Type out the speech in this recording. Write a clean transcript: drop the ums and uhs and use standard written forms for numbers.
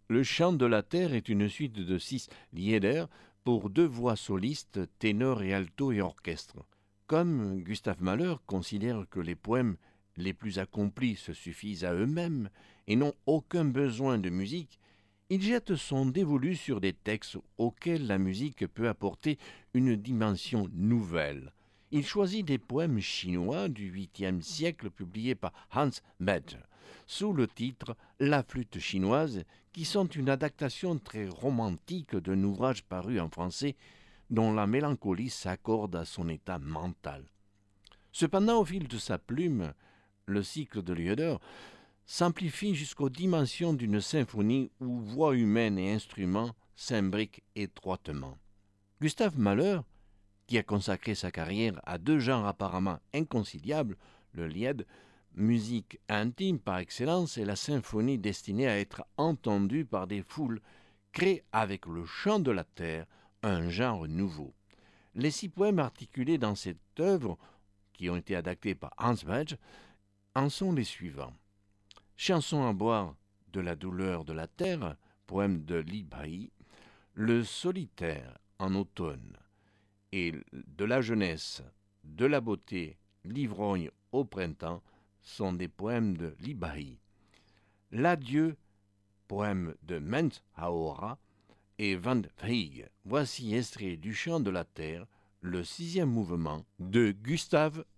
Le chant de la terre est une suite de 6 lieder pour 2 voix solistes, ténor et alto et orchestre. Comme Gustave Mahler considère que les poèmes les plus accomplis se suffisent à eux-mêmes et n'ont aucun besoin de musique, il jette son dévolu sur des textes auxquels la musique peut apporter une dimension nouvelle. Il choisit des poèmes chinois du 8e siècle publiés par Hans Bethe sous le titre La flûte chinoise, qui sont une adaptation très romantique d'un ouvrage paru en français dont la mélancolie s'accorde à son état mental. Cependant, au fil de sa plume, le cycle de Lieder s'amplifie jusqu'aux dimensions d'une symphonie où voix humaine et instruments s'imbriquent étroitement. Gustave Mahler, qui a consacré sa carrière à 2 genres apparemment inconciliables, le lied, musique intime par excellence, et la symphonie destinée à être entendue par des foules, crée avec le chant de la terre un genre nouveau. Les 6 poèmes articulés dans cette œuvre, qui ont été adaptés par Hans Bethe, en sont les suivants. Chanson à boire de la douleur de la terre, poème de Li Bai, Le solitaire en automne, et de la jeunesse, de la beauté, l'ivrogne au printemps, sont des poèmes de Li Bai. L'adieu, poème de Ment Haora et Van Veig. Voici extrait du chant de la terre, le 6e mouvement de Gustave